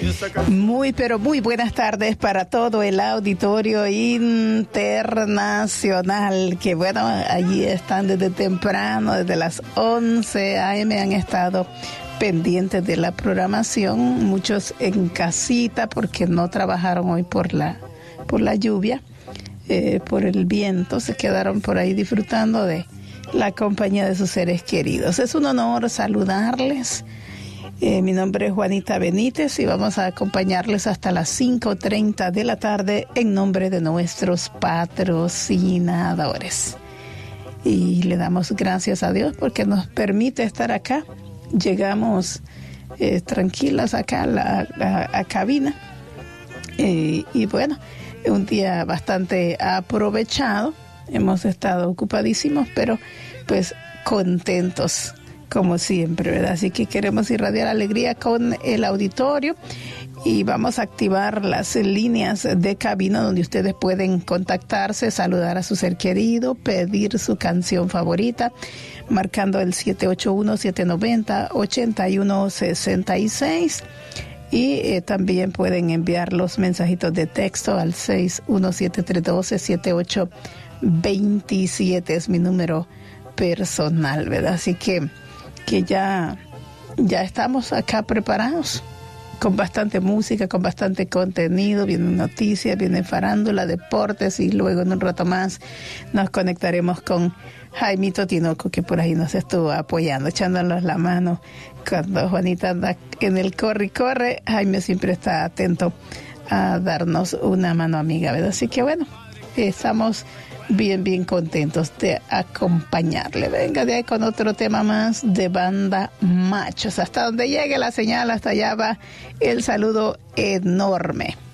Muy, pero muy buenas tardes para todo el auditorio internacional, que bueno, allí están desde temprano, desde las 11 a.m. han estado pendientes de la programación, muchos en casita porque no trabajaron hoy por la lluvia, por el viento, se quedaron por ahí disfrutando de la compañía de sus seres queridos. Es un honor saludarles. Mi nombre es Juanita Benítez y vamos a acompañarles hasta las 5:30 de la tarde en nombre de nuestros patrocinadores. Y le damos gracias a Dios porque nos permite estar acá. Llegamos tranquilas acá a la cabina. Y bueno, un día bastante aprovechado. Hemos estado ocupadísimos, pero pues contentos como siempre, ¿verdad? Así que queremos irradiar alegría con el auditorio y vamos a activar las líneas de cabina donde ustedes pueden contactarse, saludar a su ser querido, pedir su canción favorita, marcando el 781-790-8166 y también pueden enviar los mensajitos de texto al 617-312-7827, es mi número personal, ¿verdad? Así que ya estamos acá preparados con bastante música, con bastante contenido, vienen noticias, viene farándula, deportes y luego en un rato más nos conectaremos con Jaimito Tinoco, que por ahí nos estuvo apoyando, echándonos la mano. Cuando Juanita anda en el corre y corre, Jaime siempre está atento a darnos una mano amiga, ¿verdad? Así que bueno, estamos bien contentos de acompañarle. Venga de ahí con otro tema más de Banda Machos. Hasta donde llegue la señal, hasta allá va el saludo enorme.